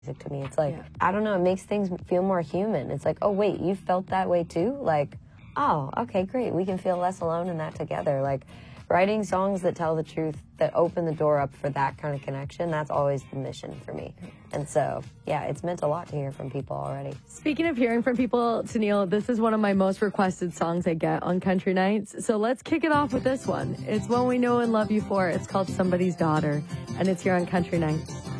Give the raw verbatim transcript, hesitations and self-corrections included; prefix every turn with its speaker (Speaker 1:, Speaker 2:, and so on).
Speaker 1: music to me. It's like,
Speaker 2: Yeah.
Speaker 1: I don't know, it makes things feel more human. It's like, oh, wait, you felt that way too? Like, oh, okay, great. We can feel less alone in that together. Like, writing songs that tell the truth, that open the door up for that kind of connection, that's always the mission for me. And so, yeah, it's meant a lot to hear from people already.
Speaker 2: Speaking of hearing from people, Tennille, this is one of my most requested songs I get on country nights. So let's kick it off with this one. It's one we know and love you for. It's called Somebody's Daughter, and it's here on Country Nights.